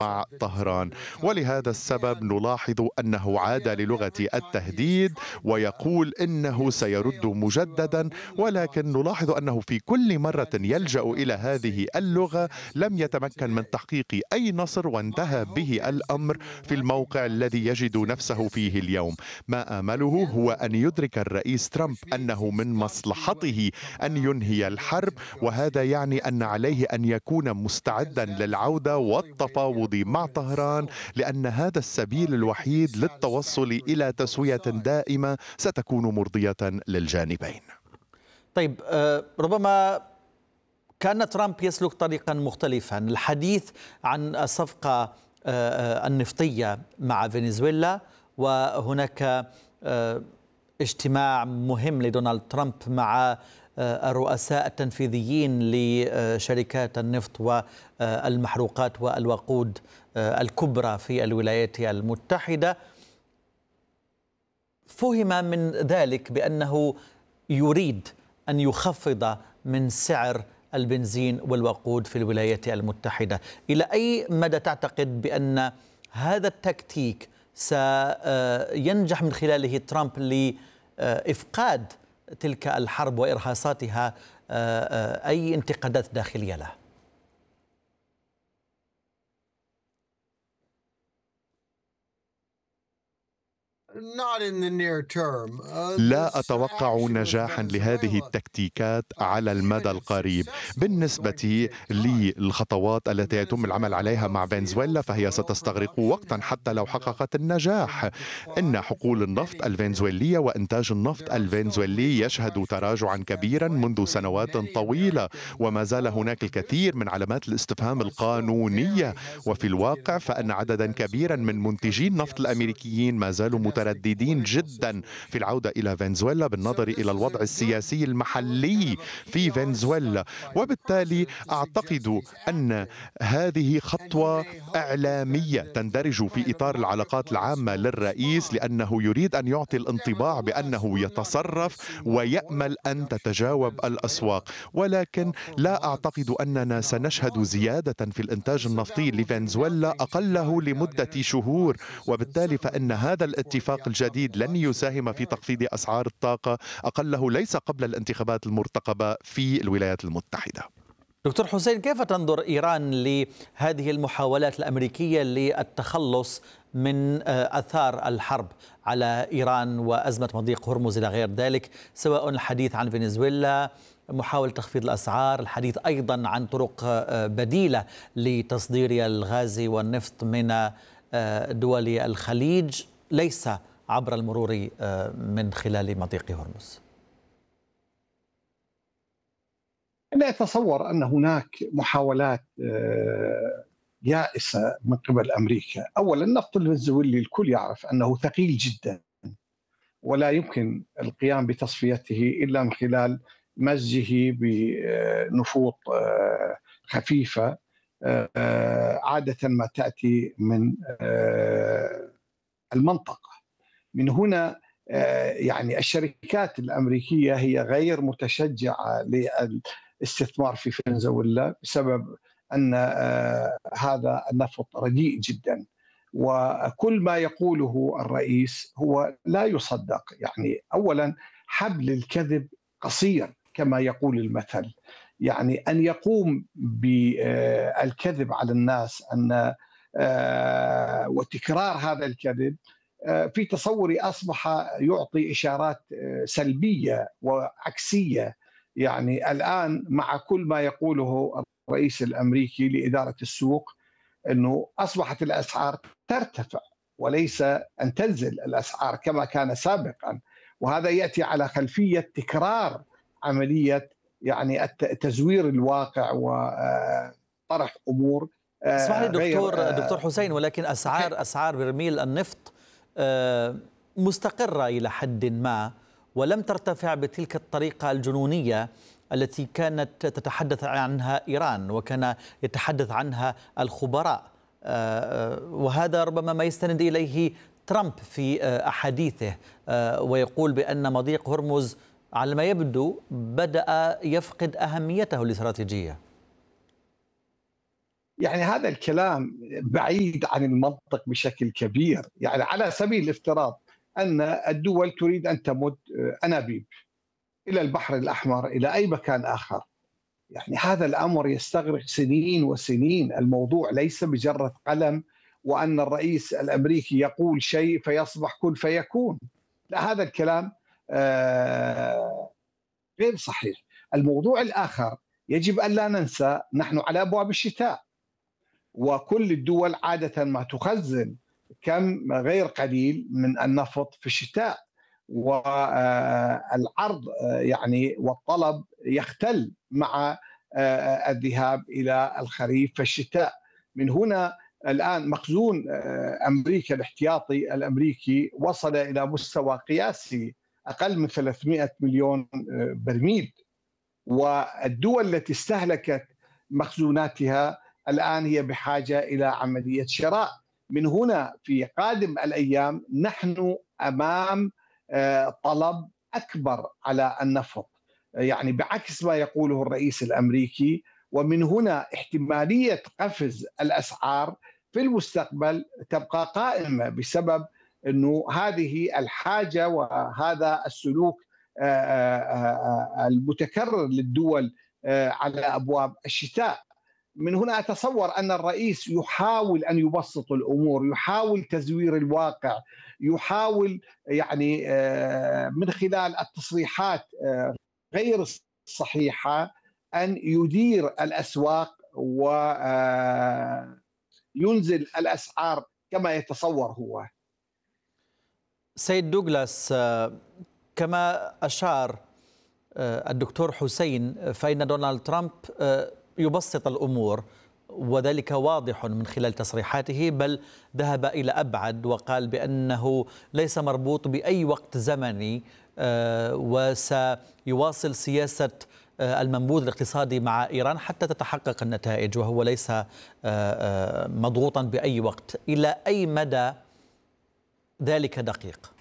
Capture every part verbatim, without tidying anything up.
مع طهران. ولهذا السبب نلاحظ أنه عاد للغة التهديد ويقول إنه سيرد مجددا، ولكن نلاحظ أنه في كل مرة يلجأ إلى هذه اللغة لم يتمكن من تحقيق أي نصر، وانتهى به الأمر في الموقع الذي يجد نفسه فيه اليوم. ما آمله هو أن يدرك الرئيس ترامب أنه من مصلحته أن ينهي الحرب، وهذا يعني أن عليه أن يكون مستعدا للعودة والتفاوض مع طهران، لأن هذا السبيل الوحيد للتوصل إلى تسوية دائمة ستكون مرضية للجانبين. طيب، آه، ربما كان ترامب يسلك طريقا مختلفا، الحديث عن الصفقة آه، آه، النفطية مع فنزويلا، وهناك آه، اجتماع مهم لدونالد ترامب مع آه، الرؤساء التنفيذيين لشركات النفط والمحروقات والوقود آه، الكبرى في الولايات المتحدة. فهم من ذلك بأنه يريد أن يخفض من سعر البنزين والوقود في الولايات المتحدة. إلى أي مدى تعتقد بأن هذا التكتيك سينجح من خلاله ترامب لإفقاد تلك الحرب وإرهاصاتها أي انتقادات داخلية له؟ لا أتوقع نجاحا لهذه التكتيكات على المدى القريب. بالنسبة للخطوات التي يتم العمل عليها مع فنزويلا فهي ستستغرق وقتا حتى لو حققت النجاح. إن حقول النفط الفنزويلية وإنتاج النفط الفنزويلي يشهد تراجعا كبيرا منذ سنوات طويلة، وما زال هناك الكثير من علامات الاستفهام القانونية. وفي الواقع فإن عددا كبيرا من منتجي النفط الأمريكيين ما زالوا مترددين جدا في العودة إلى فنزويلا بالنظر إلى الوضع السياسي المحلي في فنزويلا. وبالتالي أعتقد أن هذه خطوة إعلامية تندرج في إطار العلاقات العامة للرئيس، لأنه يريد أن يعطي الانطباع بأنه يتصرف ويأمل أن تتجاوب الأسواق. ولكن لا أعتقد أننا سنشهد زيادة في الإنتاج النفطي لفنزويلا أقله لمدة شهور، وبالتالي فإن هذا الاتفاق الجديد لن يساهم في تخفيض أسعار الطاقة أقله ليس قبل الانتخابات المرتقبة في الولايات المتحدة. دكتور حسين، كيف تنظر إيران لهذه المحاولات الأمريكية للتخلص من آثار الحرب على إيران وأزمة مضيق هرمز إلى غير ذلك، سواء الحديث عن فنزويلا، محاولة تخفيض الأسعار، الحديث أيضا عن طرق بديلة لتصدير الغاز والنفط من دول الخليج ليس عبر المرور من خلال مضيق هرمز؟ لا أتصور أن هناك محاولات يائسة من قبل أمريكا. أولا، النفط الفنزويلي الكل يعرف أنه ثقيل جدا ولا يمكن القيام بتصفيته إلا من خلال مزجه بنفوط خفيفة عادة ما تأتي من المنطقة. من هنا يعني الشركات الأمريكية هي غير متشجعة للاستثمار في فنزويلا بسبب أن هذا النفط رديء جدا، وكل ما يقوله الرئيس هو لا يصدق. يعني أولا، حبل الكذب قصير كما يقول المثل، يعني أن يقوم بالكذب على الناس أن وتكرار هذا الكذب في تصوري أصبح يعطي إشارات سلبية وعكسية. يعني الآن مع كل ما يقوله الرئيس الأمريكي لإدارة السوق أنه أصبحت الأسعار ترتفع وليس أن تنزل الأسعار كما كان سابقا، وهذا يأتي على خلفية تكرار عملية يعني تزوير الواقع وطرح أمور. اسمح لي دكتور دكتور حسين، ولكن أسعار أسعار برميل النفط مستقرة إلى حد ما، ولم ترتفع بتلك الطريقة الجنونية التي كانت تتحدث عنها إيران وكان يتحدث عنها الخبراء، وهذا ربما ما يستند إليه ترامب في أحاديثه، ويقول بأن مضيق هرمز على ما يبدو بدأ يفقد أهميته الاستراتيجية. يعني هذا الكلام بعيد عن المنطق بشكل كبير. يعني على سبيل الافتراض أن الدول تريد أن تمد أنابيب إلى البحر الأحمر، إلى أي مكان آخر، يعني هذا الأمر يستغرق سنين وسنين. الموضوع ليس بجرة قلم وأن الرئيس الأمريكي يقول شيء فيصبح كن فيكون. لا، هذا الكلام آه، غير صحيح. الموضوع الآخر، يجب أن لا ننسى نحن على أبواب الشتاء، وكل الدول عادة ما تخزن كم غير قليل من النفط في الشتاء، والعرض يعني والطلب يختل مع الذهاب إلى الخريف فالشتاء. من هنا الآن مخزون أمريكا الاحتياطي الأمريكي وصل إلى مستوى قياسي أقل من ثلاثمئة مليون برميل، والدول التي استهلكت مخزوناتها الآن هي بحاجة إلى عملية شراء. من هنا في قادم الأيام نحن أمام طلب أكبر على النفط، يعني بعكس ما يقوله الرئيس الأمريكي. ومن هنا احتمالية قفز الأسعار في المستقبل تبقى قائمة بسبب أنه هذه الحاجة وهذا السلوك المتكرر للدول على أبواب الشتاء. من هنا أتصور أن الرئيس يحاول أن يبسط الأمور، يحاول تزوير الواقع، يحاول يعني من خلال التصريحات غير الصحيحة أن يدير الأسواق وينزل الأسعار كما يتصور هو. سيد دوغلاس، كما أشار الدكتور حسين، فإن دونالد ترامب يبسط الأمور، وذلك واضح من خلال تصريحاته، بل ذهب إلى أبعد وقال بأنه ليس مربوط بأي وقت زمني وسيواصل سياسة المنبوذ الاقتصادي مع إيران حتى تتحقق النتائج، وهو ليس مضغوطا بأي وقت. إلى أي مدى ذلك دقيق؟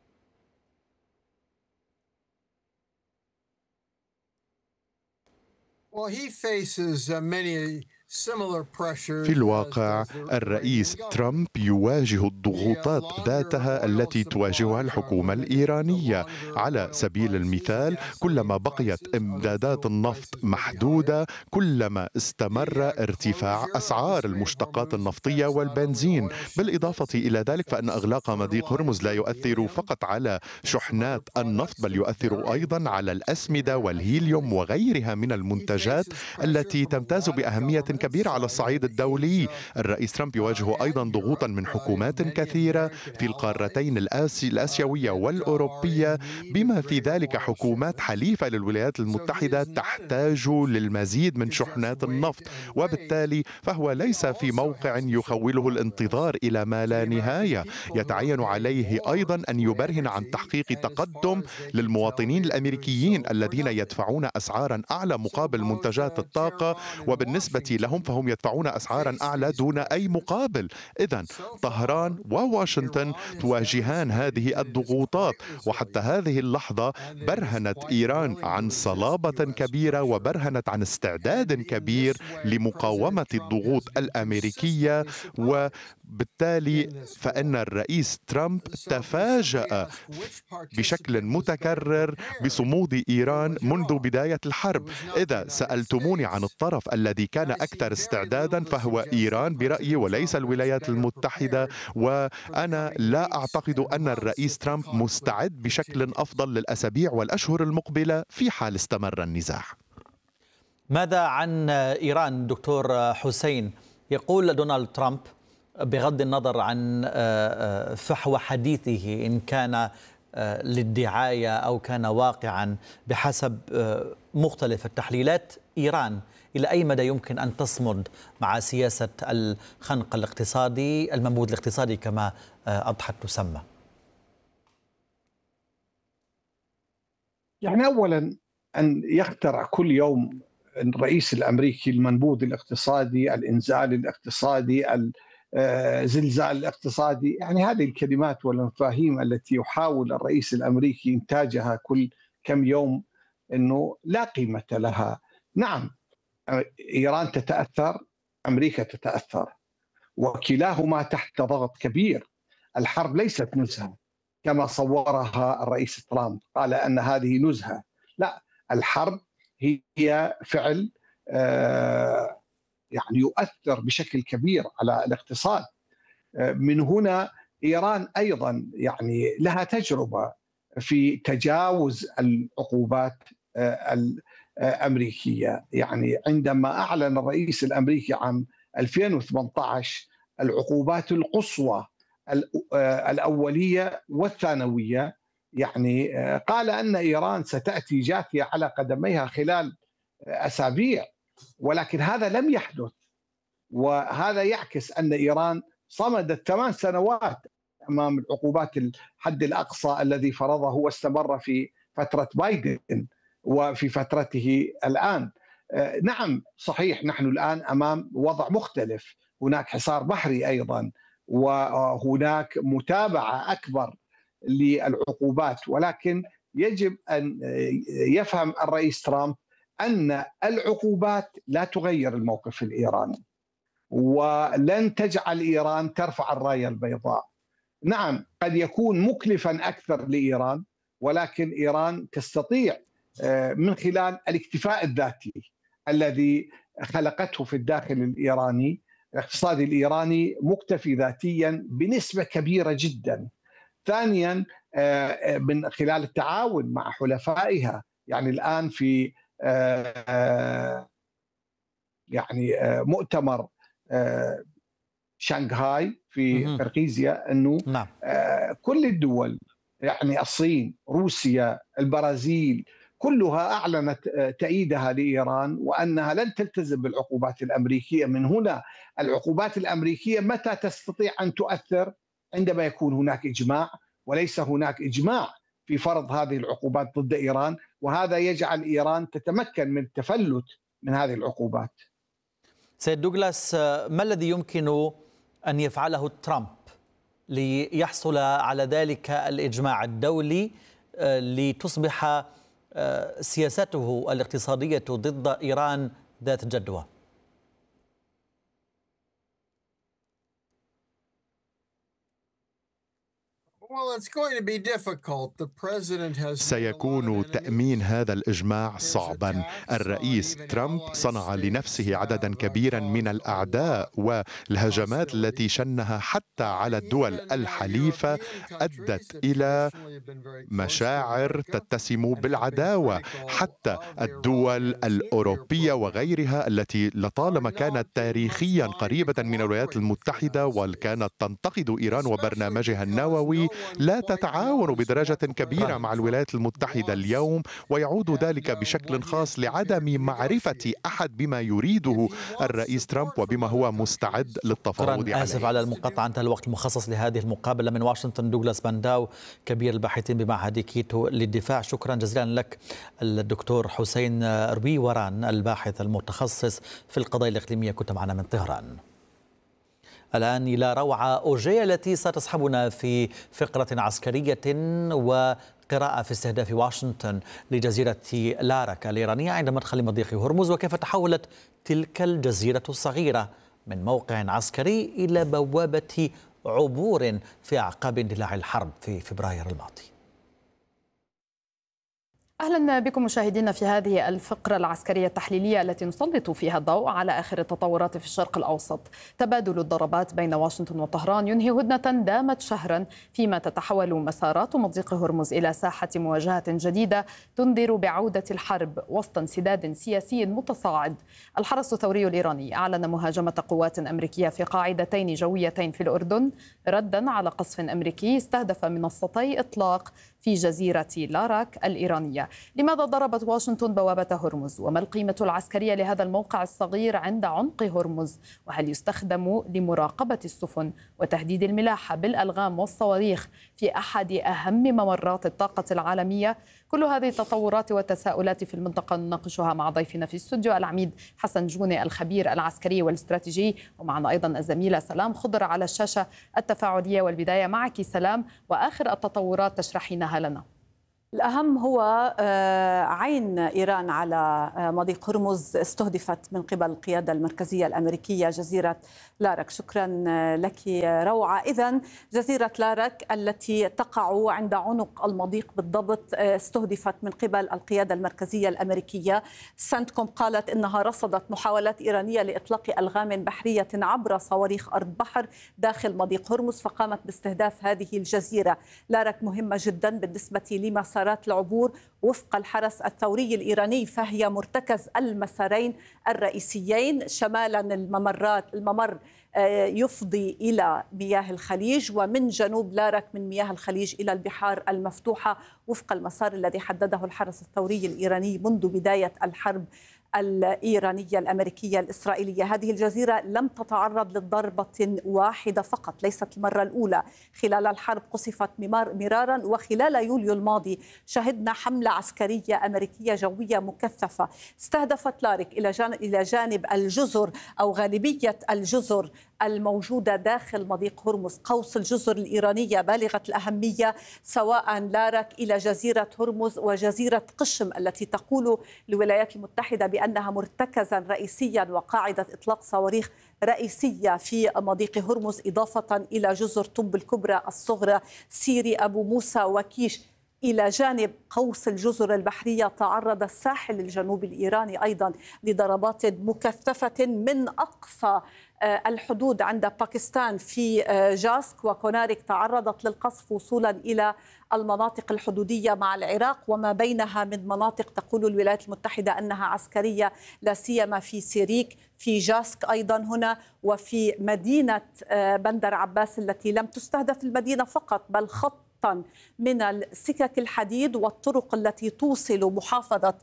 Well, he faces uh, many similar pressures. في الواقع الرئيس ترامب يواجه الضغوطات ذاتها التي تواجهها الحكومة الإيرانية. على سبيل المثال، كلما بقيت إمدادات النفط محدودة كلما استمر ارتفاع أسعار المشتقات النفطية والبنزين. بالإضافة إلى ذلك فإن إغلاق مضيق هرمز لا يؤثر فقط على شحنات النفط، بل يؤثر أيضا على الأسمدة والهيليوم وغيرها من المنتجات التي تمتاز بأهمية كبيرة على الصعيد الدولي. الرئيس ترامب يواجه أيضا ضغوطا من حكومات كثيرة في القارتين الآسي الآسيوية والأوروبية، بما في ذلك حكومات حليفة للولايات المتحدة تحتاج للمزيد من شحنات النفط، وبالتالي فهو ليس في موقع يخوله الانتظار إلى ما لا نهاية. يتعين عليه أيضا أن يبرهن عن تحقيق تقدم للمواطنين الأمريكيين الذين يدفعون أسعارا أعلى مقابل منتجات الطاقة، وبالنسبة لهم فهم يدفعون أسعارا أعلى دون أي مقابل. إذن طهران وواشنطن تواجهان هذه الضغوطات، وحتى هذه اللحظة برهنت إيران عن صلابة كبيرة وبرهنت عن استعداد كبير لمقاومة الضغوط الأمريكية. وبالتالي فإن الرئيس ترامب تفاجأ بشكل متكرر بصمود إيران منذ بداية الحرب. إذا سألتموني عن الطرف الذي كان أكثر استعدادا فهو إيران برأيي وليس الولايات المتحدة، وأنا لا أعتقد أن الرئيس ترامب مستعد بشكل أفضل للأسابيع والأشهر المقبلة في حال استمر النزاع. ماذا عن إيران دكتور حسين؟ يقول دونالد ترامب بغض النظر عن فحوى حديثه إن كان للدعاية أو كان واقعا بحسب مختلف التحليلات، إيران إلى أي مدى يمكن أن تصمد مع سياسة الخنق الاقتصادي، المنبوذ الاقتصادي كما أضحت تسمى؟ يعني أولا أن يخترع كل يوم الرئيس الأمريكي المنبوذ الاقتصادي، الإنزال الاقتصادي، الزلزال الاقتصادي، يعني هذه الكلمات والمفاهيم التي يحاول الرئيس الأمريكي إنتاجها كل كم يوم أنه لا قيمة لها. نعم، إيران تتأثر أمريكا تتأثر، وكلاهما تحت ضغط كبير. الحرب ليست نزهة كما صورها الرئيس ترامب، قال أن هذه نزهة. لا، الحرب هي فعل يعني يؤثر بشكل كبير على الاقتصاد. من هنا إيران أيضا يعني لها تجربة في تجاوز العقوبات الأمريكية. يعني عندما أعلن الرئيس الأمريكي عام ألفين وثمانية عشر العقوبات القصوى الأولية والثانوية، يعني قال أن إيران ستأتي جاثية على قدميها خلال أسابيع، ولكن هذا لم يحدث. وهذا يعكس أن إيران صمدت ثمان سنوات أمام العقوبات الحد الأقصى الذي فرضه واستمر في فترة بايدن وفي فترته الآن. نعم صحيح، نحن الآن أمام وضع مختلف، هناك حصار بحري أيضا، وهناك متابعة أكبر للعقوبات، ولكن يجب أن يفهم الرئيس ترامب أن العقوبات لا تغير الموقف الإيراني، ولن تجعل إيران ترفع الراية البيضاء. نعم قد يكون مكلفا أكثر لإيران، ولكن إيران تستطيع من خلال الاكتفاء الذاتي الذي خلقته في الداخل الإيراني. الاقتصاد الإيراني مكتفي ذاتيا بنسبة كبيرة جدا. ثانيا من خلال التعاون مع حلفائها، يعني الآن في يعني مؤتمر شنغهاي في قرقيزيا أنه نعم. كل الدول، يعني الصين، روسيا، البرازيل، كلها أعلنت تأييدها لإيران وأنها لن تلتزم بالعقوبات الأمريكية. من هنا العقوبات الأمريكية متى تستطيع أن تؤثر؟ عندما يكون هناك إجماع، وليس هناك إجماع في فرض هذه العقوبات ضد إيران، وهذا يجعل إيران تتمكن من التفلت من هذه العقوبات. سيد دوغلاس، ما الذي يمكن أن يفعله ترامب ليحصل على ذلك الإجماع الدولي لتصبح سياسته الاقتصادية ضد إيران ذات جدوى؟ سيكون تأمين هذا الإجماع صعبا. الرئيس ترامب صنع لنفسه عددا كبيرا من الأعداء، والهجمات التي شنها حتى على الدول الحليفة أدت إلى مشاعر تتسم بالعداوة. حتى الدول الأوروبية وغيرها التي لطالما كانت تاريخيا قريبة من الولايات المتحدة وكانت تنتقد إيران وبرنامجها النووي لا تتعاون بدرجة كبيرة مع الولايات المتحدة اليوم، ويعود ذلك بشكل خاص لعدم معرفة أحد بما يريده الرئيس ترامب وبما هو مستعد للتفاوض عليه. آسف على المقاطعة، انتهى الوقت المخصص لهذه المقابلة. من واشنطن دوغلاس بانداو، كبير الباحثين بمعهد كيتو للدفاع، شكرا جزيلا لك. الدكتور حسين رويوران، الباحث المتخصص في القضايا الإقليمية، كنت معنا من طهران. الآن إلى روعة أوجيه التي ستصحبنا في فقرة عسكرية وقراءة في استهداف واشنطن لجزيرة لارك الإيرانية عند مدخل مضيق هرمز، وكيف تحولت تلك الجزيرة الصغيرة من موقع عسكري إلى بوابة عبور في أعقاب اندلاع الحرب في فبراير الماضي. أهلا بكم مشاهدينا في هذه الفقرة العسكرية التحليلية التي نسلط فيها الضوء على آخر التطورات في الشرق الأوسط. تبادل الضربات بين واشنطن وطهران ينهي هدنة دامت شهرا، فيما تتحول مسارات مضيق هرمز إلى ساحة مواجهة جديدة تنذر بعودة الحرب وسط انسداد سياسي متصاعد. الحرس الثوري الإيراني أعلن مهاجمة قوات أمريكية في قاعدتين جويتين في الأردن ردا على قصف أمريكي استهدف منصتي إطلاق في جزيرة لاراك الإيرانية. لماذا ضربت واشنطن بوابة هرمز؟ وما القيمة العسكرية لهذا الموقع الصغير عند عمق هرمز؟ وهل يستخدم لمراقبة السفن وتهديد الملاحة بالألغام والصواريخ في أحد أهم ممرات الطاقة العالمية؟ كل هذه التطورات والتساؤلات في المنطقة نناقشها مع ضيفنا في الاستوديو العميد حسن جوني، الخبير العسكري والاستراتيجي، ومعنا أيضا الزميلة سلام خضر على الشاشة التفاعلية. والبداية معك سلام، وآخر التطورات تشرحينها لنا. الأهم هو عين إيران على مضيق هرمز استهدفت من قبل القيادة المركزية الأمريكية جزيرة لارك. شكرا لك روعة. إذن جزيرة لارك التي تقع عند عنق المضيق بالضبط استهدفت من قبل القيادة المركزية الأمريكية. سنتكوم قالت إنها رصدت محاولات إيرانية لإطلاق ألغام بحرية عبر صواريخ أرض بحر داخل مضيق هرمز، فقامت باستهداف هذه الجزيرة. لارك مهمة جدا بالنسبة لمسارات العبور وفق الحرس الثوري الإيراني، فهي مرتكز المسارين الرئيسيين. شمالا الممرات الممر يفضي إلى مياه الخليج، ومن جنوب لارك من مياه الخليج إلى البحار المفتوحة وفق المسار الذي حدده الحرس الثوري الإيراني منذ بداية الحرب الإيرانية الأمريكية الإسرائيلية. هذه الجزيرة لم تتعرض لضربة واحدة فقط، ليست المرة الأولى. خلال الحرب قصفت مرارا، وخلال يوليو الماضي شهدنا حملة عسكرية أمريكية جوية مكثفة استهدفت لارك إلى جانب الجزر أو غالبية الجزر الموجودة داخل مضيق هرمز. قوس الجزر الإيرانية بالغة الأهمية، سواء لارك إلى جزيرة هرمز وجزيرة قشم التي تقول الولايات المتحدة بأنها مرتكزا رئيسيا وقاعدة إطلاق صواريخ رئيسية في مضيق هرمز، إضافة إلى جزر طب الكبرى الصغرى، سيري، أبو موسى وكيش. إلى جانب قوس الجزر البحرية تعرض الساحل الجنوبي الإيراني أيضا لضربات مكثفة من أقصى الحدود عند باكستان في جاسك، وكونارك تعرضت للقصف وصولا إلى المناطق الحدودية مع العراق وما بينها من مناطق تقول الولايات المتحدة أنها عسكرية، لا سيما في سيريك، في جاسك أيضا هنا، وفي مدينة بندر عباس التي لم تستهدف المدينة فقط بل خط من السكك الحديد والطرق التي توصل محافظة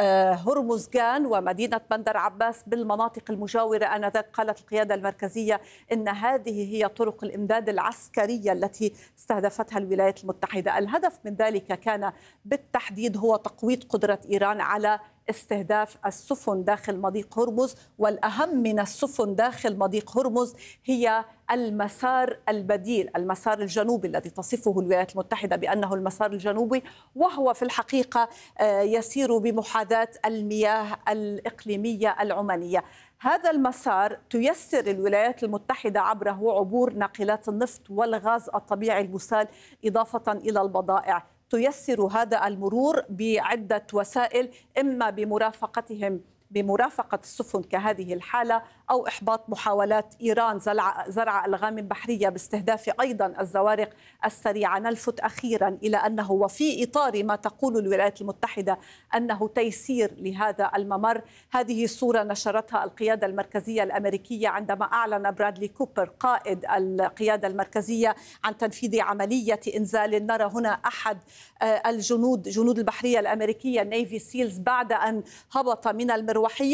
هرمزغان ومدينة بندر عباس بالمناطق المجاورة. آنذاك قالت القيادة المركزية إن هذه هي طرق الإمداد العسكرية التي استهدفتها الولايات المتحدة. الهدف من ذلك كان بالتحديد هو تقويض قدرة إيران على استهداف السفن داخل مضيق هرمز، والأهم من السفن داخل مضيق هرمز هي المسار البديل، المسار الجنوبي الذي تصفه الولايات المتحدة بأنه المسار الجنوبي، وهو في الحقيقة يسير بمحاذاة المياه الإقليمية العمانية. هذا المسار تيسر الولايات المتحدة عبره عبور ناقلات النفط والغاز الطبيعي المسال، إضافة إلى البضائع. تيسر هذا المرور بعدة وسائل، إما بمرافقتهم بمرافقة السفن كهذه الحالة، أو إحباط محاولات إيران زرع, زرع ألغام بحرية باستهداف أيضا الزوارق السريعة. نلفت أخيرا إلى أنه وفي إطار ما تقول الولايات المتحدة أنه تيسير لهذا الممر، هذه صورة نشرتها القيادة المركزية الأمريكية عندما أعلن برادلي كوبر قائد القيادة المركزية عن تنفيذ عملية إنزال. نرى هنا أحد الجنود جنود البحرية الأمريكية نيفي سيلز بعد أن هبط من المروحية،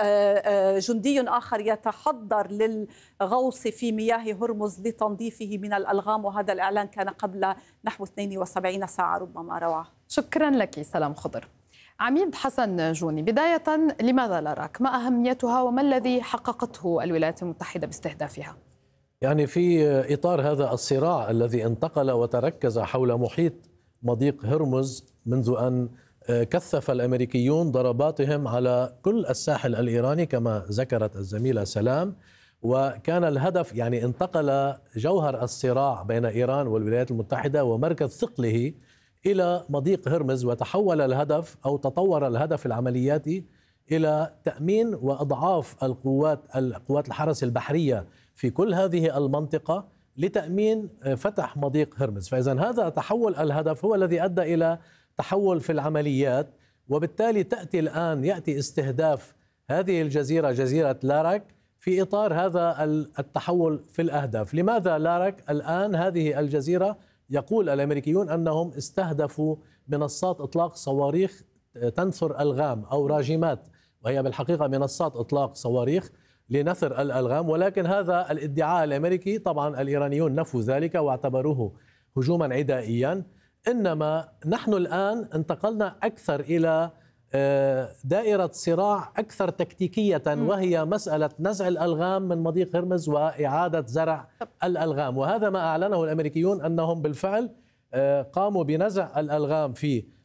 وجندي آخر يتحضر للغوص في مياه هرمز لتنظيفه من الألغام، وهذا الإعلان كان قبل نحو اثنين وسبعين ساعة ربما. روعة، شكرا لك سلام خضر. عميد حسن جوني، بداية لماذا لارك؟ ما أهميتها وما الذي حققته الولايات المتحدة باستهدافها؟ يعني في إطار هذا الصراع الذي انتقل وتركز حول محيط مضيق هرمز منذ أن كثف الأمريكيون ضرباتهم على كل الساحل الإيراني كما ذكرت الزميلة سلام، وكان الهدف يعني انتقل جوهر الصراع بين إيران والولايات المتحدة ومركز ثقله إلى مضيق هرمز، وتحول الهدف أو تطور الهدف العملياتي إلى تأمين وإضعاف القوات القوات الحرس البحرية في كل هذه المنطقة لتأمين فتح مضيق هرمز. فإذا هذا تحول الهدف هو الذي أدى إلى تحول في العمليات، وبالتالي تأتي الآن يأتي استهداف هذه الجزيرة جزيرة لارك في إطار هذا التحول في الأهداف. لماذا لارك الآن؟ هذه الجزيرة يقول الأمريكيون أنهم استهدفوا منصات إطلاق صواريخ تنثر ألغام أو راجمات، وهي بالحقيقة منصات إطلاق صواريخ لنثر الألغام، ولكن هذا الادعاء الأمريكي طبعا الإيرانيون نفوا ذلك واعتبروه هجوما عدائيا. إنما نحن الآن انتقلنا أكثر إلى دائرة صراع أكثر تكتيكية، وهي مسألة نزع الألغام من مضيق هرمز وإعادة زرع الألغام. وهذا ما أعلنه الأمريكيون أنهم بالفعل قاموا بنزع الألغام في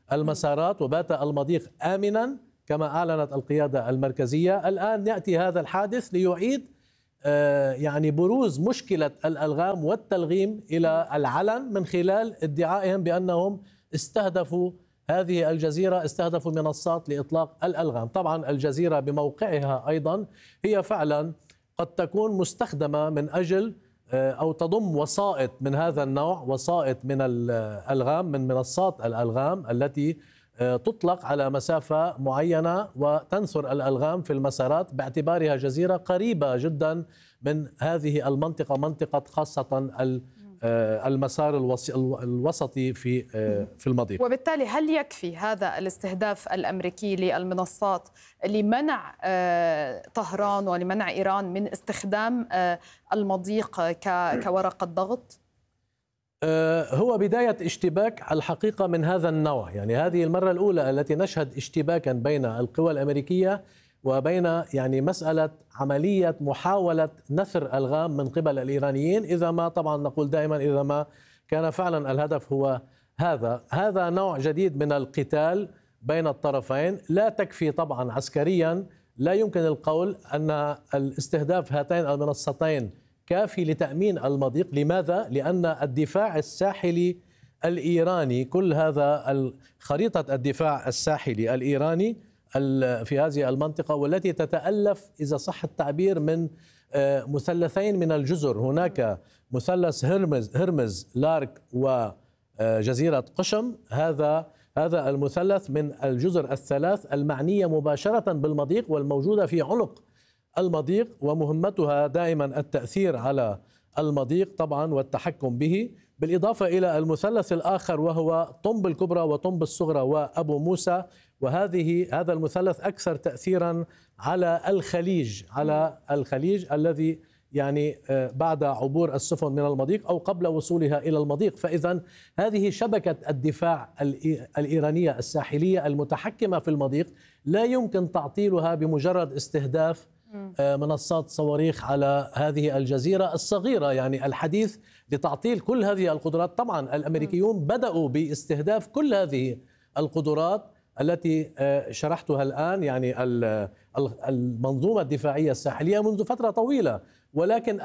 المسارات وبات المضيق آمنا كما أعلنت القيادة المركزية. الآن يأتي هذا الحادث ليعيد يعني بروز مشكلة الألغام والتلغيم إلى العلن من خلال ادعائهم بأنهم استهدفوا هذه الجزيرة، استهدفوا منصات لإطلاق الألغام. طبعا الجزيرة بموقعها أيضا هي فعلا قد تكون مستخدمة من أجل أو تضم وسائط من هذا النوع، وسائط من الألغام من منصات الألغام التي تطلق على مسافة معينة وتنثر الألغام في المسارات باعتبارها جزيرة قريبة جدا من هذه المنطقة، منطقة خاصة المسار الوسطي في في المضيق. وبالتالي هل يكفي هذا الاستهداف الأمريكي للمنصات لمنع طهران ولمنع إيران من استخدام المضيق كورقة ضغط؟ هو بداية اشتباك الحقيقة من هذا النوع، يعني هذه المرة الأولى التي نشهد اشتباكا بين القوى الأمريكية وبين يعني مسألة عملية محاولة نثر ألغام من قبل الإيرانيين، إذا ما طبعا نقول دائما إذا ما كان فعلا الهدف هو هذا. هذا نوع جديد من القتال بين الطرفين، لا تكفي طبعا عسكريا، لا يمكن القول أن الاستهداف هاتين المنصتين كافي لتأمين المضيق. لماذا؟ لأن الدفاع الساحلي الإيراني، كل هذا خريطة الدفاع الساحلي الإيراني في هذه المنطقة والتي تتألف إذا صح التعبير من مثلثين من الجزر، هناك مثلث هرمز هرمز لارك وجزيرة قشم. هذا هذا المثلث من الجزر الثلاث المعنية مباشرة بالمضيق والموجودة في عنق المضيق، ومهمتها دائما التأثير على المضيق طبعا والتحكم به، بالإضافة إلى المثلث الآخر وهو طنب الكبرى وطنب الصغرى وأبو موسى. وهذه هذا المثلث أكثر تأثيرا على الخليج، على الخليج الذي يعني بعد عبور السفن من المضيق أو قبل وصولها إلى المضيق. فإذا هذه شبكة الدفاع الإيرانية الساحلية المتحكمة في المضيق لا يمكن تعطيلها بمجرد استهداف منصات صواريخ على هذه الجزيرة الصغيرة. يعني الحديث لتعطيل كل هذه القدرات، طبعا الأمريكيون بدأوا باستهداف كل هذه القدرات التي شرحتها الآن، يعني المنظومة الدفاعية الساحلية منذ فترة طويلة. ولكن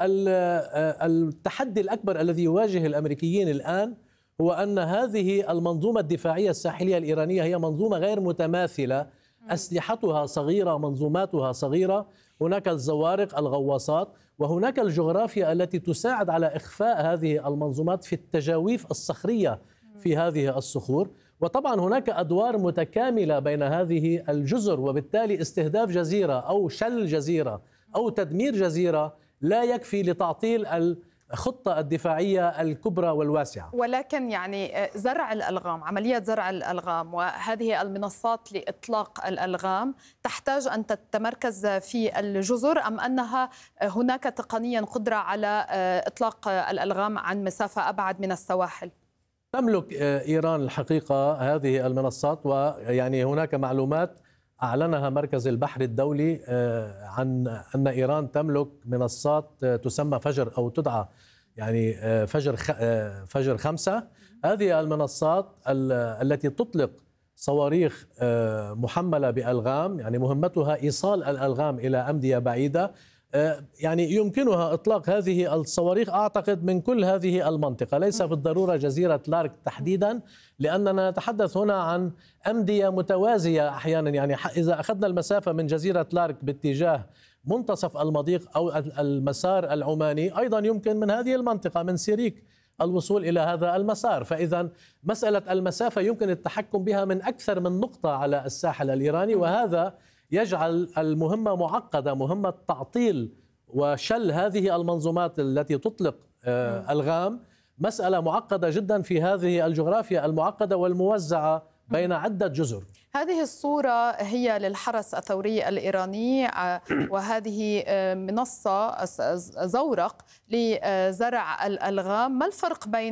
التحدي الأكبر الذي يواجه الأمريكيين الآن هو أن هذه المنظومة الدفاعية الساحلية الإيرانية هي منظومة غير متماثلة، أسلحتها صغيرة، منظوماتها صغيرة، هناك الزوارق الغواصات، وهناك الجغرافيا التي تساعد على إخفاء هذه المنظومات في التجاويف الصخرية في هذه الصخور. وطبعا هناك أدوار متكاملة بين هذه الجزر، وبالتالي استهداف جزيرة أو شل جزيرة أو تدمير جزيرة لا يكفي لتعطيل الخطة الدفاعية الكبرى والواسعة. ولكن يعني زرع الألغام، عملية زرع الألغام وهذه المنصات لإطلاق الألغام تحتاج أن تتمركز في الجزر، أم أنها هناك تقنيا قدرة على إطلاق الألغام عن مسافة أبعد من السواحل؟ تملك إيران الحقيقة هذه المنصات، ويعني هناك معلومات أعلنها مركز البحر الدولي عن أن إيران تملك منصات تسمى فجر أو تدعى يعني فجر فجر خمسة. هذه المنصات التي تطلق صواريخ محملة بألغام، يعني مهمتها إيصال الألغام إلى أمدية بعيدة. يعني يمكنها إطلاق هذه الصواريخ أعتقد من كل هذه المنطقة، ليس بالضرورة جزيرة لارك تحديدا، لأننا نتحدث هنا عن أمدية متوازية أحيانا. يعني إذا أخذنا المسافة من جزيرة لارك باتجاه منتصف المضيق أو المسار العماني، أيضا يمكن من هذه المنطقة من سيريك الوصول إلى هذا المسار. فإذا مسألة المسافة يمكن التحكم بها من أكثر من نقطة على الساحل الإيراني، وهذا يجعل المهمة معقدة، مهمة تعطيل وشل هذه المنظومات التي تطلق ألغام مسألة معقدة جدا في هذه الجغرافيا المعقدة والموزعة بين عدة جزر. هذه الصورة هي للحرس الثوري الإيراني، وهذه منصة زورق لزرع الألغام. ما الفرق بين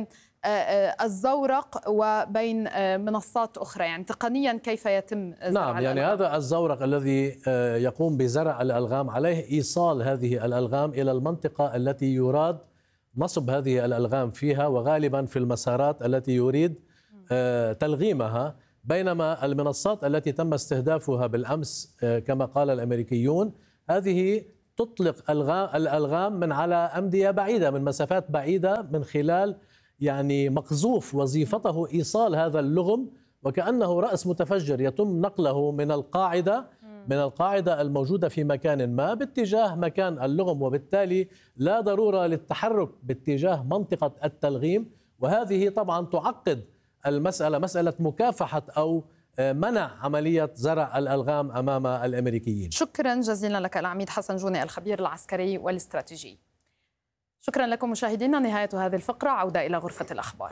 الزورق وبين منصات أخرى؟ يعني تقنيا كيف يتم زرع نعم الألغام؟ يعني هذا الزورق الذي يقوم بزرع الألغام عليه إيصال هذه الألغام إلى المنطقة التي يراد نصب هذه الألغام فيها، وغالبا في المسارات التي يريد تلغيمها. بينما المنصات التي تم استهدافها بالأمس كما قال الأمريكيون هذه تطلق الألغام من على أمدية بعيدة، من مسافات بعيدة، من خلال يعني مقذوف وظيفته إيصال هذا اللغم، وكأنه رأس متفجر يتم نقله من القاعدة من القاعدة الموجودة في مكان ما باتجاه مكان اللغم، وبالتالي لا ضرورة للتحرك باتجاه منطقة التلغيم. وهذه طبعا تعقد المسألة، مسألة مكافحة أو منع عملية زرع الألغام أمام الأمريكيين. شكرا جزيلا لك العميد حسن جوني الخبير العسكري والاستراتيجي. شكرا لكم مشاهدينا. نهاية هذه الفقرة، عودة إلى غرفة الأخبار.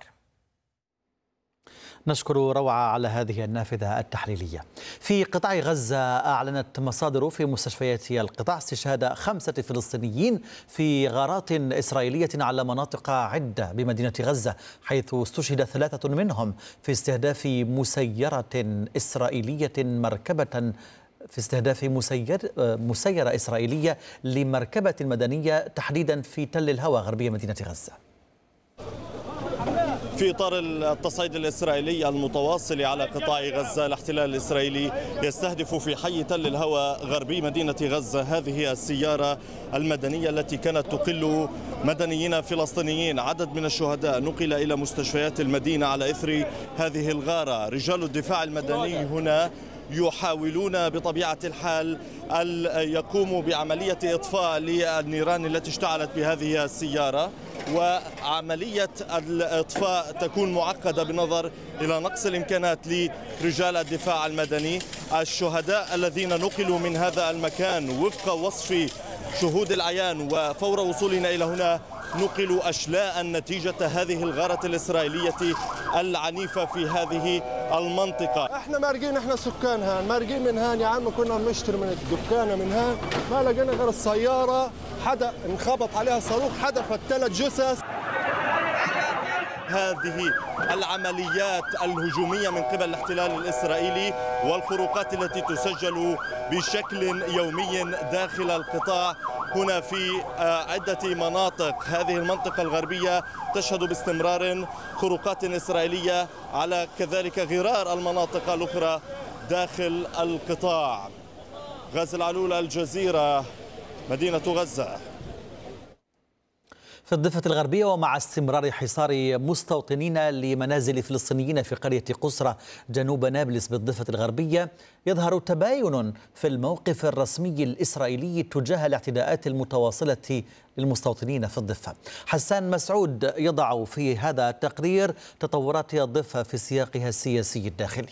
نشكر روعة على هذه النافذة التحليلية. في قطاع غزة أعلنت مصادر في مستشفيات القطاع استشهاد خمسة فلسطينيين في غارات إسرائيلية على مناطق عدة بمدينة غزة، حيث استشهد ثلاثة منهم في استهداف مسيرة إسرائيلية مركبة في استهداف مسير مسيرة إسرائيلية لمركبة مدنية تحديدا في تل الهوى غربية مدينة غزة. في إطار التصعيد الإسرائيلي المتواصل على قطاع غزة، الاحتلال الإسرائيلي يستهدف في حي تل الهوى غربي مدينة غزة هذه السيارة المدنية التي كانت تقل مدنيين فلسطينيين. عدد من الشهداء نقل إلى مستشفيات المدينة على إثر هذه الغارة. رجال الدفاع المدني هنا يحاولون بطبيعة الحال أن يقوموا بعملية إطفاء للنيران التي اشتعلت بهذه السيارة، وعملية الإطفاء تكون معقدة بالنظر إلى نقص الإمكانات لرجال الدفاع المدني. الشهداء الذين نقلوا من هذا المكان وفق وصف شهود العيان وفور وصولنا إلى هنا نقلوا أشلاء نتيجة هذه الغارة الإسرائيلية العنيفة في هذه المنطقة. احنا مارقين، احنا سكان هان مارقين من هان يا عم، كنا بنشتري من الدكانة من هان، ما لقينا غير السيارة حدا انخبط عليها صاروخ حدفت ثلاث جثث. هذه العمليات الهجومية من قبل الاحتلال الإسرائيلي والخروقات التي تسجل بشكل يومي داخل القطاع هنا في عدة مناطق. هذه المنطقة الغربية تشهد باستمرار خروقات إسرائيلية على كذلك غرار المناطق الأخرى داخل القطاع. غازي العلول، الجزيرة، مدينة غزة. في الضفة الغربية، ومع استمرار حصار مستوطنين لمنازل فلسطينيين في قرية قسرة جنوب نابلس بالضفة الغربية، يظهر تباين في الموقف الرسمي الإسرائيلي تجاه الاعتداءات المتواصلة للمستوطنين في الضفة. حسان مسعود يضع في هذا التقرير تطورات الضفة في سياقها السياسي الداخلي.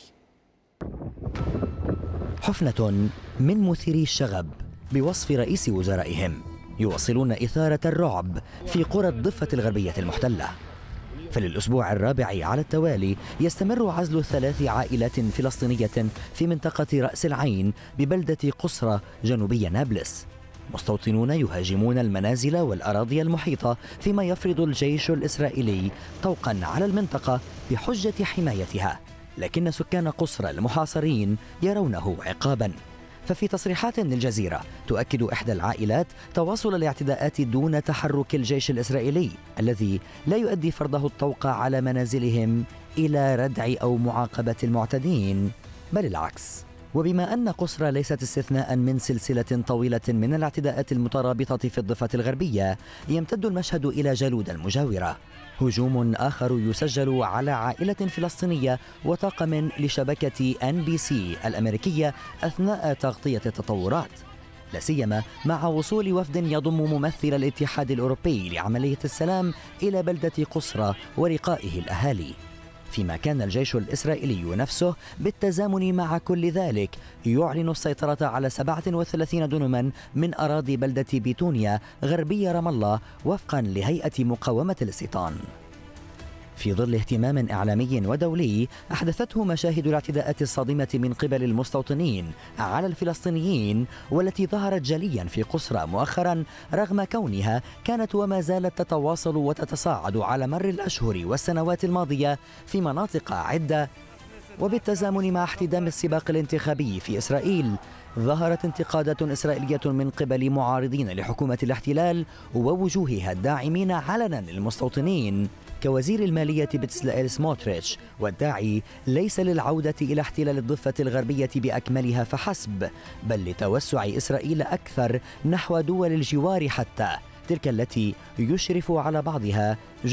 حفنة من مثيري الشغب بوصف رئيس وزرائهم يواصلون إثارة الرعب في قرى الضفة الغربية المحتلة. فللأسبوع الرابع على التوالي يستمر عزل ثلاث عائلات فلسطينية في منطقة رأس العين ببلدة قسرة جنوبي نابلس. مستوطنون يهاجمون المنازل والأراضي المحيطة، فيما يفرض الجيش الإسرائيلي طوقا على المنطقة بحجة حمايتها، لكن سكان قسرة المحاصرين يرونه عقابا. ففي تصريحات للجزيرة تؤكد إحدى العائلات تواصل الاعتداءات دون تحرك الجيش الإسرائيلي الذي لا يؤدي فرضه الطوق على منازلهم إلى ردع أو معاقبة المعتدين، بل العكس. وبما أن قسرة ليست استثناء من سلسلة طويلة من الاعتداءات المترابطة في الضفة الغربية، يمتد المشهد إلى جالود المجاورة. هجوم آخر يسجل على عائلة فلسطينية وطاقم لشبكة إن بي سي الأمريكية أثناء تغطية التطورات، لا سيما مع وصول وفد يضم ممثل الاتحاد الأوروبي لعملية السلام إلى بلدة قسرة ولقائه الأهالي. فيما كان الجيش الإسرائيلي نفسه بالتزامن مع كل ذلك يعلن السيطرة على سبعة وثلاثين دنما من أراضي بلدة بيتونيا غربي رام الله وفقا لهيئة مقاومة الاستيطان. في ظل اهتمام إعلامي ودولي أحدثته مشاهد الاعتداءات الصادمة من قبل المستوطنين على الفلسطينيين، والتي ظهرت جليا في قسرة مؤخرا رغم كونها كانت وما زالت تتواصل وتتصاعد على مر الأشهر والسنوات الماضية في مناطق عدة. وبالتزامن مع احتدام السباق الانتخابي في إسرائيل، ظهرت انتقادات إسرائيلية من قبل معارضين لحكومة الاحتلال ووجوهها الداعمين علنا للمستوطنين، كوزير المالية بتسلائيل سموتريتش، والداعي ليس للعودة إلى احتلال الضفة الغربية بأكملها فحسب، بل لتوسع إسرائيل أكثر نحو دول الجوار، حتى تلك التي يشرف على بعضها